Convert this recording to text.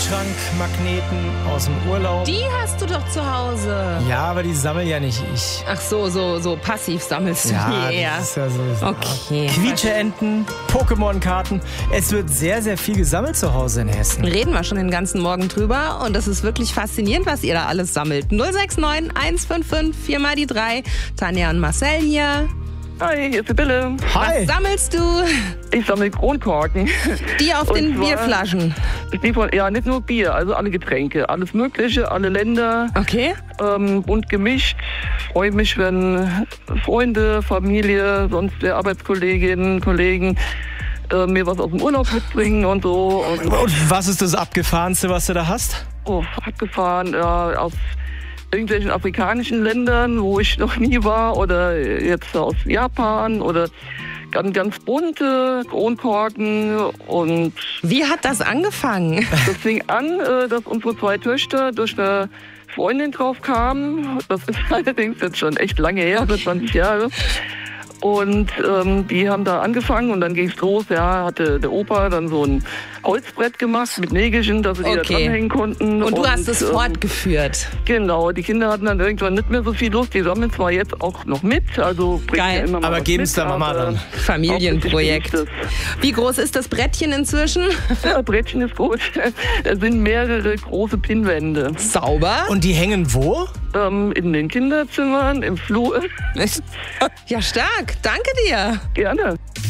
Kühlschrankmagneten aus dem Urlaub. Die hast du doch zu Hause. Ja, aber die sammel ja nicht ich. Ach so passiv sammelst du Ja, die eher. das ist ja so. Okay. Quietscheenten, Pokémon-Karten. Es wird sehr, sehr viel gesammelt zu Hause in Hessen. Reden wir schon den ganzen Morgen drüber und das ist wirklich faszinierend, was ihr da alles sammelt. 069 155 4 mal die 3. Tanja und Marcel hier. Hi, hier ist die Bille. Hi. Was sammelst du? Ich sammle Kronkorken. Die auf Und den zwar- Bierflaschen. Ja, nicht nur Bier, also alle Getränke, alles Mögliche, alle Länder, Okay. bunt gemischt. Freue mich, wenn Freunde, Familie, sonst wer Arbeitskolleginnen, Kollegen mir was aus dem Urlaub mitbringen und so. Und was ist das Abgefahrenste, was du da hast? Abgefahren, aus irgendwelchen afrikanischen Ländern, wo ich noch nie war, oder jetzt aus Japan oder ganz bunte Kronkorken. Und Wie hat das angefangen? das fing an, dass unsere 2 Töchter durch eine Freundin drauf kamen. Das ist allerdings jetzt schon echt lange her, 20 Jahre. Und die haben da angefangen und dann ging es los. Ja, hatte der Opa dann so ein Holzbrett gemacht mit Nägelchen, dass sie die da dranhängen konnten. Und du hast es fortgeführt. Genau, die Kinder hatten dann irgendwann nicht mehr so viel Lust. Die sammeln zwar jetzt auch noch mit, also bringen Geil. ja immer mal Aber was geben es mit, der Mama aber dann. Familienprojekt. hauptsächlich genießt es. Wie groß ist das Brettchen inzwischen? Ja, Brettchen ist gut. Es sind mehrere große Pinnwände. Sauber. Und die hängen wo? In den Kinderzimmern, im Flur. Ja, stark. Danke dir. Gerne.